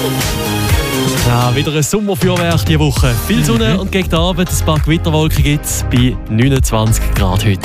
Ja, wieder ein Sommerfeuerwerk diese Woche. Viel Sonne und gegen den Abend ein paar Gewitterwolken gibt es bei 29 Grad heute.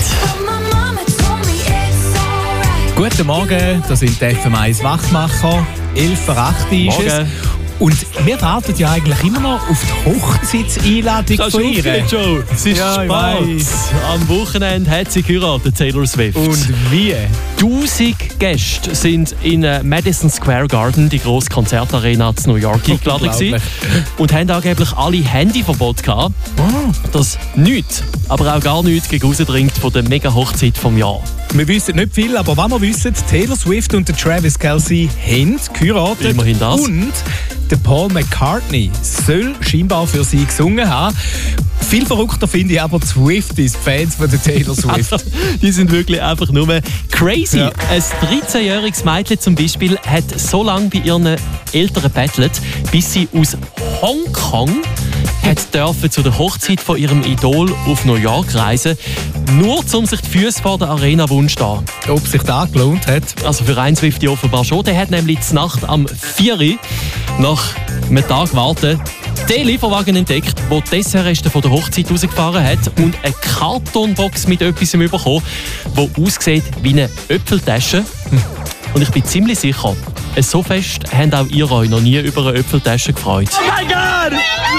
Guten Morgen, das sind die FM1 Wachmacher. 11.08 ist es. Und wir warten ja eigentlich immer noch auf die Hochzeitseinladung von ihr. Joe. Es ist spät. Am Wochenende hat sie geheiratet, Taylor Swift. Und wie? 1000 Gäste sind in Madison Square Garden, die grosse Konzertarena in New York, eingeladen gewesen. Und haben angeblich alle Handyverbot gehabt. Das nichts, aber auch gar nichts gegen rausdringt von der Mega-Hochzeit vom Jahr. Wir wissen nicht viel, aber was wir wissen, Taylor Swift und Travis Kelce haben geheiratet. Immerhin das. Und der Paul McCartney soll scheinbar für sie gesungen haben. Viel verrückter finde ich aber die Swifties, Fans von der Taylor Swift. Also, die sind wirklich einfach nur crazy. Ja. Ein 13-jähriges Mädchen zum Beispiel hat so lange bei ihren Eltern gebettelt, bis sie aus Hongkong dürfen zu der Hochzeit von ihrem Idol auf New York reisen, nur um sich die Füße vor der Arena wundstehen. Ob sich das gelohnt hat? Also für einen Swiftie offenbar schon. Der hat nämlich die Nacht am 4 Uhr nach einem Tag warten den Lieferwagen entdeckt, der die Dessertreste von der Hochzeit rausgefahren hat und eine Kartonbox mit etwas bekommen, die aussieht wie eine Äpfeltasche. Und ich bin ziemlich sicher, so fest haben auch ihr euch noch nie über eine Äpfeltasche gefreut. Oh my God!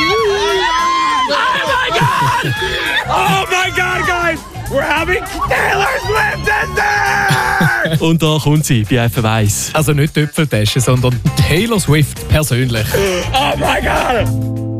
Oh my God! Oh my God, guys! We're having Taylor Swift Dessert! Und da kommt sie bei FM1. Also nicht die Äpfeltasche, sondern Taylor Swift persönlich. Oh my God!